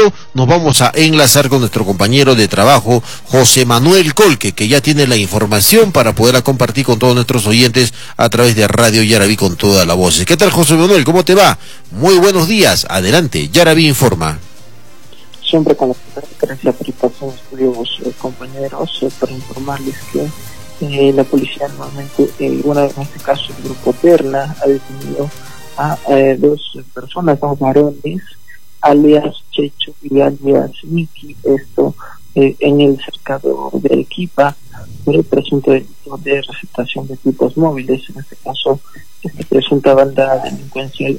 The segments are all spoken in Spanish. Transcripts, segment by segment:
pero nos vamos a enlazar con nuestro compañero de trabajo, José Manuel Colque, que ya tiene la información para poderla compartir con todos nuestros oyentes a través de Radio Yaraví con toda la voz. ¿Qué tal, José Manuel? ¿Cómo te va? Muy buenos días. Adelante, Yaraví informa. Siempre con la gracias por estar en estudios, compañeros, para informarles que la policía nuevamente, en este caso el grupo Terna, ha detenido a dos personas, dos varones, alias Checho y alias Miki, esto en el cercado de Arequipa, por el presunto delito de receptación de equipos móviles, en este caso, esta presunta banda delincuencial.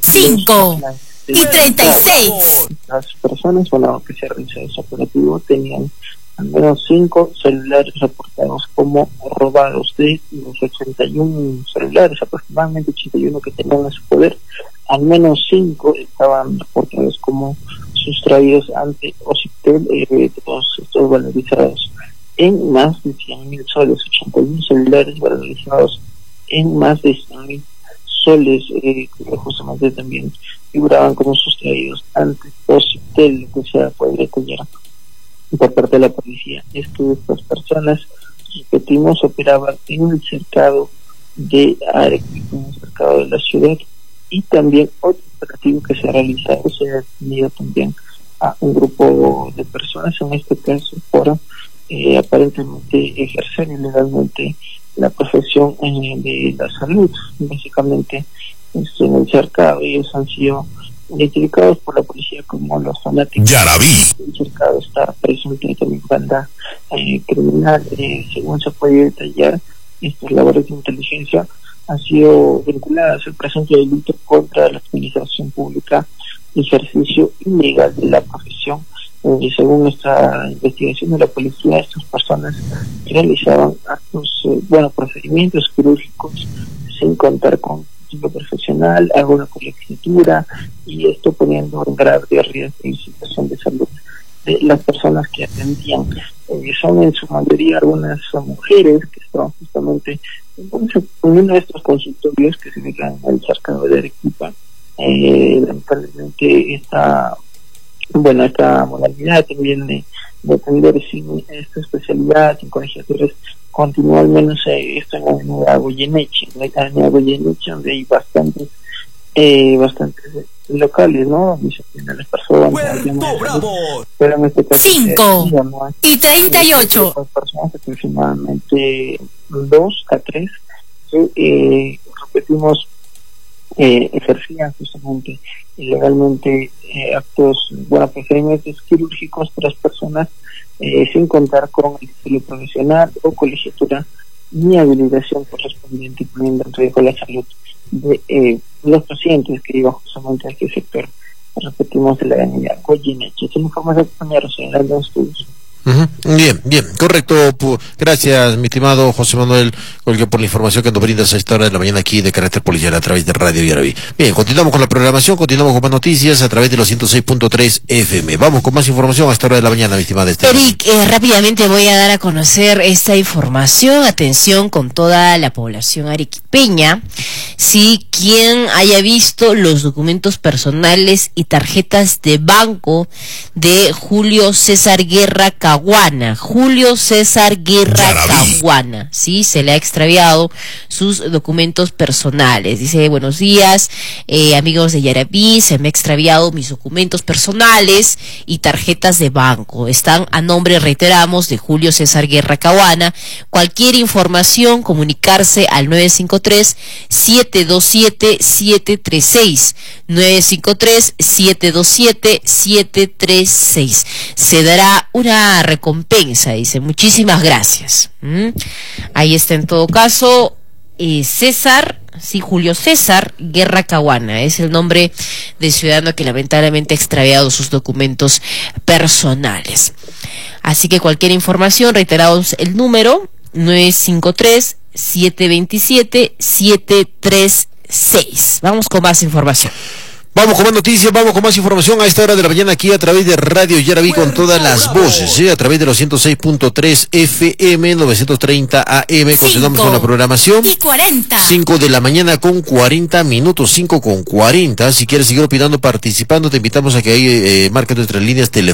5:36. Las personas, que se realizó ese operativo, tenían al menos 5 celulares reportados como robados. De los 81 celulares, aproximadamente 81 que tenían en su poder, al menos 5 estaban reportados como sustraídos ante Ocitel, todos estos valorizados en más de 100.000 soles, 81 celulares valorizados en más de 100.000 soles, que justamente también figuraban como sustraídos ante Ocitel, lo que se puede detallar por parte de la policía. Estas personas, repetimos, operaban en el cercado de Arequipa, en el cercado de la ciudad, y también otro operativo que se ha realizado, se ha detenido también a un grupo de personas, en este caso por aparentemente ejercer ilegalmente la profesión de la salud. Básicamente, en el cercado ellos han sido identificados por la policía como los fanáticos. Yaraví. El cercado está presunto también banda criminal, según se puede detallar. Estas labores de inteligencia han sido vinculadas al presunto delito contra la administración pública y ejercicio ilegal de la profesión. Según esta investigación de la policía, estas personas realizaban actos, procedimientos quirúrgicos sin contar con título profesional, alguna colegiatura, y esto poniendo en grave riesgo y situación de salud de las personas que atendían. Son en su mayoría algunas mujeres que estaban justamente en uno de estos consultorios que se ubican en el cercado de Arequipa. Lamentablemente esta modalidad también de atender sin esta especialidad, sin colegiaturas, continúa al menos esto en la avenida Goyeneche, donde hay bastantes locales, ¿no? Donde se atienden las personas. Pero en este caso 5:38. Personas, aproximadamente 2 a 3, que repetimos, ejercían justamente ilegalmente actos, procedimientos quirúrgicos para las personas sin contar con el título profesional o colegiatura ni habilitación correspondiente, poniendo en riesgo la salud de los pacientes que iban justamente a este sector, repetimos, de la avenida Goyeneche. Es información, compañeros, en las dos estudios. Bien, correcto. Gracias, mi estimado José Manuel Colque, por la información que nos brindas a esta hora de la mañana aquí de carácter policial a través de Radio Yaraví. Bien, continuamos con la programación, continuamos con más noticias a través de los 106.3 FM. Vamos con más información a esta hora de la mañana, mi estimada Estela. Eric, rápidamente voy a dar a conocer esta información. Atención con toda la población arequipeña. Si quien haya visto los documentos personales y tarjetas de banco de Julio César Guerra Caguana, sí, se le ha extraviado sus documentos personales. Dice: buenos días, amigos de Yaraví, se me ha extraviado mis documentos personales y tarjetas de banco. Están a nombre, reiteramos, de Julio César Guerra Caguana. Cualquier información, comunicarse al 953-727-736. 953-727-736. Se dará una recompensa, dice. Muchísimas gracias. Ahí está, en todo caso, Julio César Guerra Caguana es el nombre del ciudadano que lamentablemente ha extraviado sus documentos personales. Así que cualquier información, reiterados el número 953-727-736. Vamos con más información. Vamos con más noticias, vamos con más información a esta hora de la mañana aquí a través de Radio Yaraví con todas las voces, a través de los 106.3 FM, 930 AM. Continuamos con la programación. 5 de la mañana con 40 minutos, 5 con 40. Si quieres seguir opinando, participando, te invitamos a que ahí marques nuestras líneas telefónicas.